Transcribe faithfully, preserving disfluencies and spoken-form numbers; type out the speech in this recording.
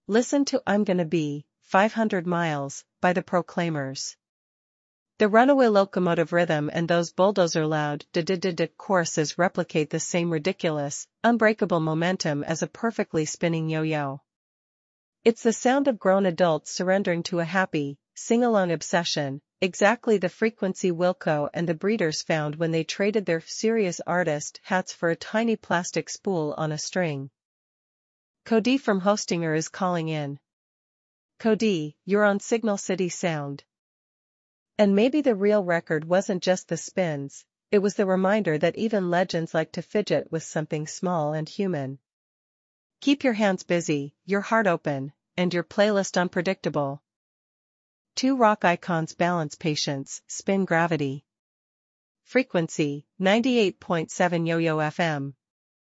Listen to I'm Gonna Be, five hundred miles, by the Proclaimers. The runaway locomotive rhythm and those bulldozer-loud d-d-d-d choruses replicate the same ridiculous, unbreakable momentum as a perfectly spinning yo-yo. It's the sound of grown adults surrendering to a happy, sing-along obsession, exactly the frequency Wilco and the Breeders found when they traded their serious artist hats for a tiny plastic spool on a string. Cody from Hostinger is calling in. Cody, you're on Signal City Sound. And maybe the real record wasn't just the spins, it was the reminder that even legends like to fidget with something small and human. Keep your hands busy, your heart open, and your playlist unpredictable. Two rock icons balance patience, spin gravity. Frequency, ninety-eight point seven Yo-Yo F M.